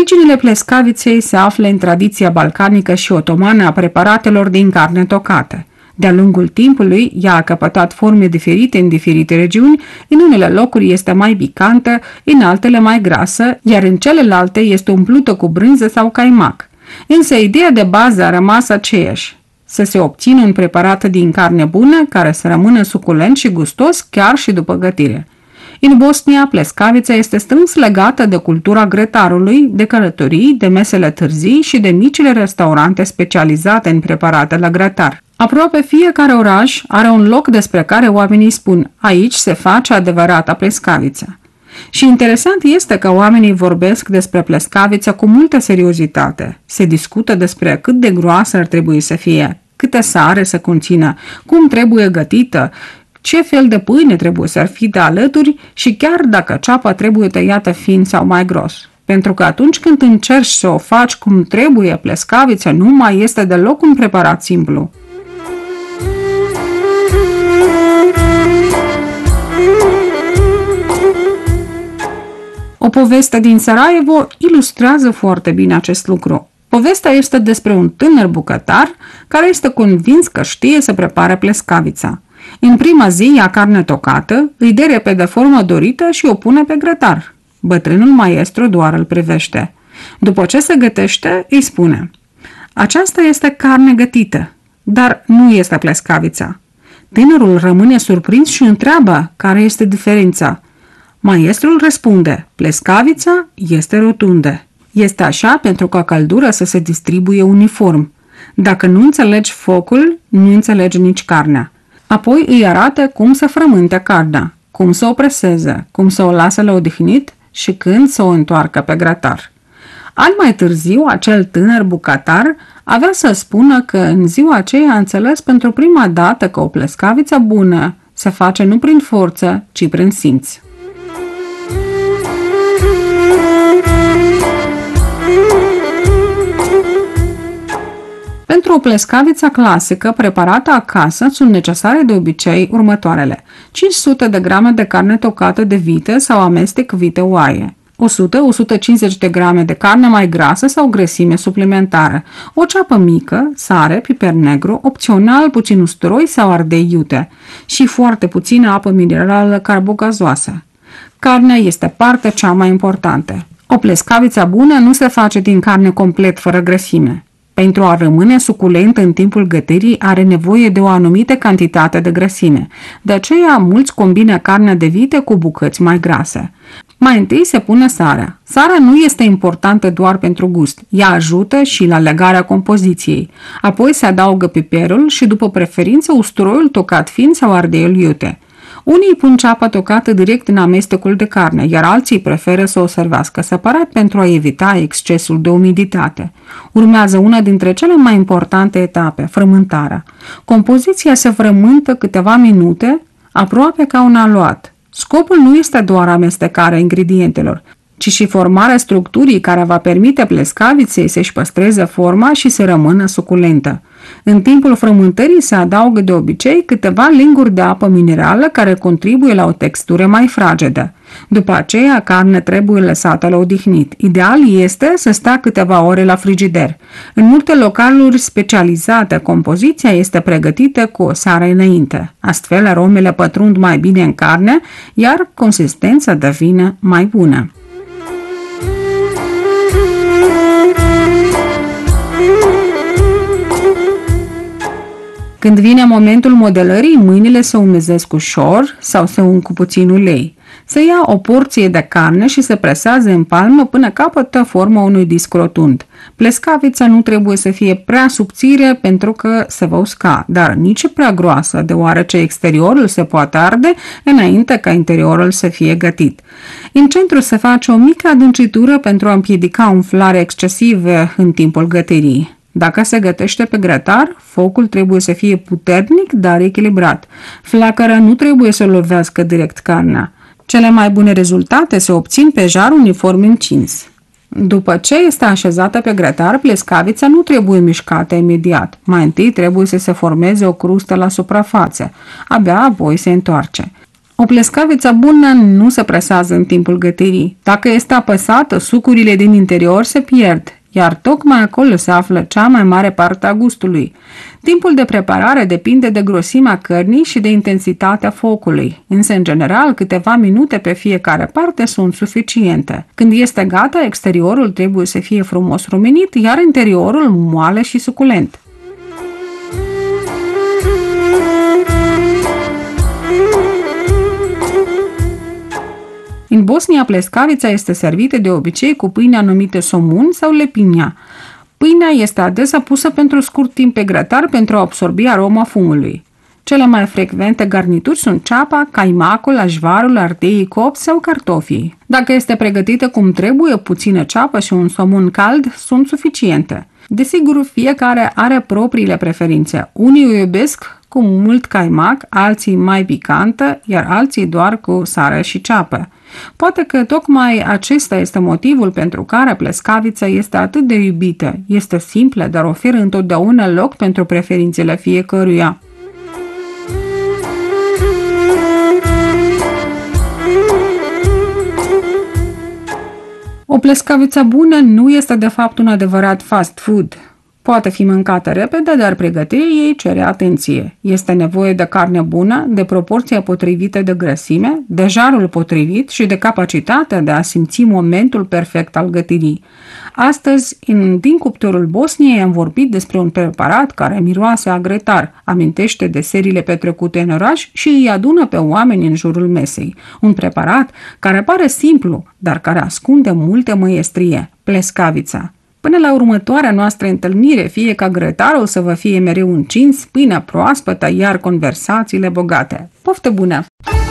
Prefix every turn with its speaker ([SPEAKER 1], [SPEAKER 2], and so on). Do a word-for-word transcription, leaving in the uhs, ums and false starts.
[SPEAKER 1] Originile plescaviței se află în tradiția balcanică și otomană a preparatelor din carne tocată. De-a lungul timpului, ea a căpătat forme diferite în diferite regiuni, în unele locuri este mai picantă, în altele mai grasă, iar în celelalte este umplută cu brânză sau caimac. Însă ideea de bază a rămas aceeași: să se obțină un preparat din carne bună care să rămână suculent și gustos chiar și după gătire. În Bosnia, plescavița este strâns legată de cultura grătarului, de călătorii, de mesele târzii și de micile restaurante specializate în preparate la grătar. Aproape fiecare oraș are un loc despre care oamenii spun: aici se face adevărata plescaviță. Și interesant este că oamenii vorbesc despre plescaviță cu multă seriozitate. Se discută despre cât de groasă ar trebui să fie, câtă sare să conțină, cum trebuie gătită, ce fel de pâine trebuie să fie de alături și chiar dacă ceapa trebuie tăiată fin sau mai gros. Pentru că atunci când încerci să o faci cum trebuie, plescavița nu mai este deloc un preparat simplu. O poveste din Sarajevo ilustrează foarte bine acest lucru. Povestea este despre un tânăr bucătar care este convins că știe să prepare plescavița. În prima zi ia carne tocată, îi dă repede formă dorită și o pune pe grătar. Bătrânul maestru doar îl privește. După ce se gătește, îi spune: aceasta este carne gătită, dar nu este plescavița. Tânărul rămâne surprins și întreabă care este diferența. Maestrul răspunde: plescavița este rotundă. Este așa pentru ca căldura să se distribuie uniform. Dacă nu înțelegi focul, nu înțelegi nici carnea. Apoi îi arată cum să frământe carnea, cum să o preseze, cum să o lasă la odihnit și când să o întoarcă pe grătar. Ani mai târziu, acel tânăr bucătar avea să spună că în ziua aceea a înțeles pentru prima dată că o plescaviță bună se face nu prin forță, ci prin simț. Pentru o plescaviță clasică preparată acasă sunt necesare de obicei următoarele: cinci sute de grame de carne tocată de vită sau amestec vite-oaie, o sută - o sută cincizeci de grame de carne mai grasă sau grăsime suplimentară, o ceapă mică, sare, piper negru, opțional puțin usturoi sau ardei iute și foarte puțină apă minerală carbogazoasă. Carnea este partea cea mai importantă. O plescaviță bună nu se face din carne complet fără grăsime. Pentru a rămâne suculentă în timpul gătirii are nevoie de o anumită cantitate de grăsime. De aceea mulți combină carnea de vită cu bucăți mai grase. Mai întâi se pune sarea. Sarea nu este importantă doar pentru gust, ea ajută și la legarea compoziției. Apoi se adaugă piperul și, după preferință, usturoiul tocat fin sau ardeiul iute. Unii pun ceapa tocată direct în amestecul de carne, iar alții preferă să o servească separat pentru a evita excesul de umiditate. Urmează una dintre cele mai importante etape, frământarea. Compoziția se frământă câteva minute, aproape ca un aluat. Scopul nu este doar amestecarea ingredientelor, ci și formarea structurii care va permite plescaviței să-și păstreze forma și să rămână suculentă. În timpul frământării se adaugă de obicei câteva linguri de apă minerală care contribuie la o textură mai fragedă. După aceea, carnea trebuie lăsată la odihnit. Ideal este să stea câteva ore la frigider. În multe localuri specializate, compoziția este pregătită cu o seară înainte. Astfel, aromele pătrund mai bine în carne, iar consistența devine mai bună. Când vine momentul modelării, mâinile se umezesc ușor sau se ung cu puțin ulei. Se ia o porție de carne și se presează în palmă până capătă forma unui disc rotund. Plescavița nu trebuie să fie prea subțire pentru că se va usca, dar nici prea groasă, deoarece exteriorul se poate arde înainte ca interiorul să fie gătit. În centru se face o mică adâncitură pentru a împiedica umflarea excesivă în timpul gătirii. Dacă se gătește pe grătar, focul trebuie să fie puternic, dar echilibrat. Flacăra nu trebuie să lovească direct carnea. Cele mai bune rezultate se obțin pe jar uniform încins. După ce este așezată pe grătar, plescavița nu trebuie mișcată imediat. Mai întâi trebuie să se formeze o crustă la suprafață, abia apoi se întoarce. O plescaviță bună nu se presează în timpul gătirii. Dacă este apăsată, sucurile din interior se pierd, iar tocmai acolo se află cea mai mare parte a gustului. Timpul de preparare depinde de grosimea cărnii și de intensitatea focului, însă în general câteva minute pe fiecare parte sunt suficiente. Când este gata, exteriorul trebuie să fie frumos rumenit, iar interiorul moale și suculent. În Bosnia, plescavița este servită de obicei cu pâinea numită somun sau lepinea. Pâinea este adesea pusă pentru scurt timp pe grătar pentru a absorbi aroma fumului. Cele mai frecvente garnituri sunt ceapa, caimacul, ajvarul, ardeii copți sau cartofii. Dacă este pregătită cum trebuie, puțină ceapă și un somun cald sunt suficiente. Desigur, fiecare are propriile preferințe. Unii o iubesc cu mult caimac, alții mai picantă, iar alții doar cu sare și ceapă. Poate că tocmai acesta este motivul pentru care plescavița este atât de iubită. Este simplă, dar oferă întotdeauna loc pentru preferințele fiecăruia. O plescaviță bună nu este de fapt un adevărat fast food. Poate fi mâncată repede, dar pregătirea ei cere atenție. Este nevoie de carne bună, de proporția potrivită de grăsime, de jarul potrivit și de capacitatea de a simți momentul perfect al gătirii. Astăzi, în Din cuptorul Bosniei, am vorbit despre un preparat care miroase a grătar, amintește de seriile petrecute în oraș și îi adună pe oameni în jurul mesei. Un preparat care pare simplu, dar care ascunde multă măiestrie, plescavița. Până la următoarea noastră întâlnire, fie ca grătarul să vă fie mereu încins, pâinea proaspătă, iar conversațiile bogate. Poftă bună!